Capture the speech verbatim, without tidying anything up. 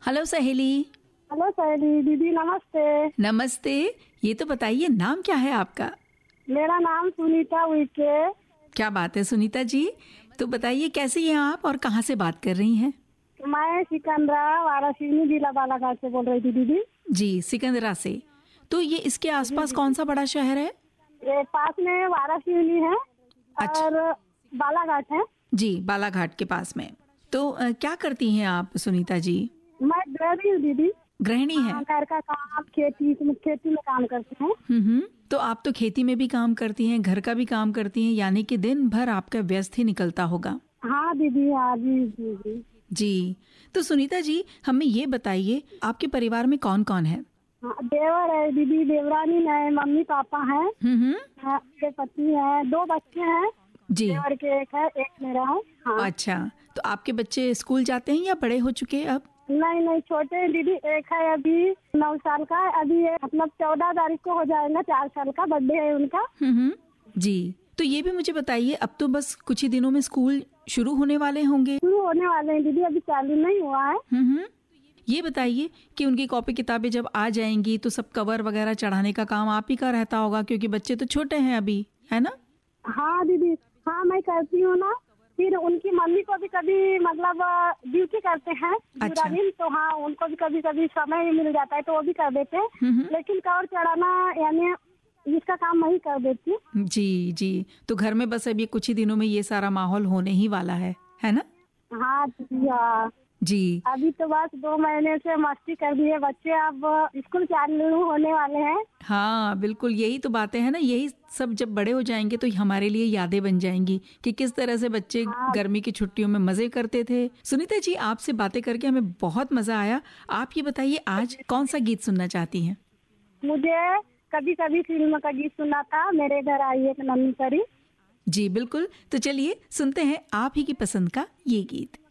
Hello सहेली। Hello सहेली दीदी, नमस्ते। नमस्ते। ये तो बताइए नाम क्या है आपका? मेरा नाम सुनीता उइके। क्या बात है सुनीता जी, तो बताइए कैसी हैं आप और कहाँ से बात कर रही हैं? मैं सिकंदरा वाराणसी जिला बालाघाट से बोल रही थी दीदी। जी, सिकंदरा से। तो ये इसके आसपास कौन सा बड़ा शहर है? ये पास में वाराणसी है अच्छा। और बालाघाट है। जी, बालाघाट के पास में। तो अ, क्या करती हैं आप सुनीता जी? मैं गृहिणी हूँ दीदी। गृहिणी हैं? हाँ, घर का काम, खेती खेती में काम करते हैं। हम्म हम्म। तो आप तो खेती में भी काम करती हैं, घर का भी काम करती हैं, यानी कि दिन भर आपका व्यस्त ही निकलता होगा। हाँ दीदी, हाँ जी जी जी। जी, तो सुनीता जी हमें ये बताइए आपके परिवार में कौन कौन है? हाँ, देवर है दीदी, देवरानी है, मम्मी पापा है, हम्म हम्म। हाँ, मेरे पति है, दो बच्चे हैं। जी। देवर के एक है, एक मेरा है। हाँ। अच्छा, तो आपके बच्चे स्कूल जाते हैं या बड़े हो चुके हैं अब? नहीं नहीं, छोटे हैं दीदी। एक है अभी नौ साल का, अभी ये मतलब चौदह तारीख को हो जाएगा चार साल का, बर्थडे है उनका। हम्म। जी, तो ये भी मुझे बताइए, अब तो बस कुछ ही दिनों में स्कूल शुरू होने वाले होंगे। शुरू होने वाले हैं दीदी, अभी चालू नहीं हुआ है। हम्म। ये बताइए कि उनकी कॉपी किताबें जब आ जाएंगी तो सब कवर वगैरह चढ़ाने का काम आप ही का रहता होगा, क्योंकि बच्चे तो छोटे हैं अभी, है ना? हाँ दीदी, हाँ मैं करती हूँ ना। फिर उनकी मम्मी को भी कभी मतलब ड्यूटी करते हैं पूरा अच्छा। दिन, तो हाँ उनको भी कभी कभी समय मिल जाता है तो वो भी कर देते हैं। हम्म। लेकिन कवर चढ़ाना यानी इसका काम मैं ही कर देती हूँ। जी जी, तो घर में बस अभी कुछ ही दिनों में ये सारा माहौल होने ही वाला है है ना? हाँ दीदी, हाँ। जी। अभी तो बस दो महीने से मस्ती कर दिए बच्चे, अब स्कूल चालू होने वाले हैं। हाँ बिल्कुल, यही तो बातें हैं ना, यही सब जब बड़े हो जाएंगे तो हमारे लिए यादें बन जाएंगी कि किस तरह से बच्चे हाँ। गर्मी की छुट्टियों में मजे करते थे। सुनीता जी आपसे बातें करके हमें बहुत मजा आया। आप ये बताइए आज कौन सा गीत सुनना चाहती हैं? मुझे कभी कभी फिल्म का गीत सुना था, मेरे घर आई एक नन्ही परी। जी बिल्कुल, तो चलिए सुनते हैं आप ही की पसंद का ये गीत।